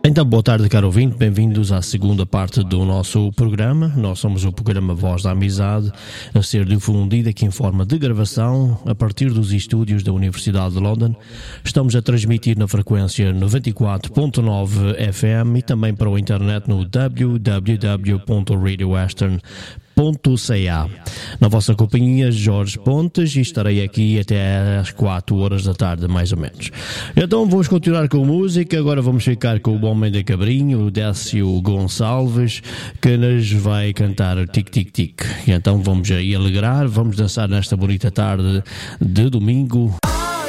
Então, boa tarde, caro ouvinte, bem-vindos à segunda parte do nosso programa. Nós somos o programa Voz da Amizade, a ser difundido aqui em forma de gravação a partir dos estúdios da Universidade de London. Estamos a transmitir na frequência 94.9 FM e também para a internet no www.radiowestern.ca. Na vossa companhia, Jorge Pontes, e estarei aqui até às 4 horas da tarde, mais ou menos. Então vamos continuar com música. Agora vamos ficar com o Homem da Cabrinho, o Décio Gonçalves, que nos vai cantar Tic Tic Tic. E então vamos aí alegrar, vamos dançar nesta bonita tarde de domingo.